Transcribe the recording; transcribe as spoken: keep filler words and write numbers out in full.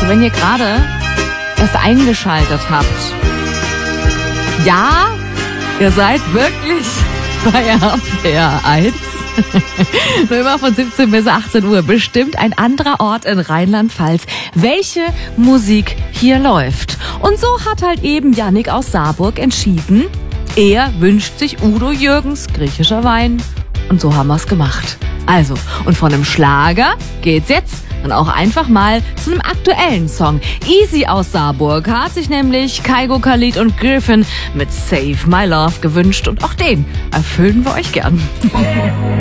Also wenn ihr gerade erst eingeschaltet habt, ja, ihr seid wirklich bei R P R eins. Nur immer von siebzehn bis achtzehn Uhr. Bestimmt ein anderer Ort in Rheinland-Pfalz, welche Musik hier läuft. Und so hat halt eben Yannick aus Saarburg entschieden, er wünscht sich Udo Jürgens griechischer Wein. Und so haben wir's gemacht. Also, und von einem Schlager geht's jetzt dann auch einfach mal zu einem aktuellen Song. Easy aus Saarburg hat sich nämlich Kygo, Khalid und Griffin mit Save My Love gewünscht. Und auch den erfüllen wir euch gern.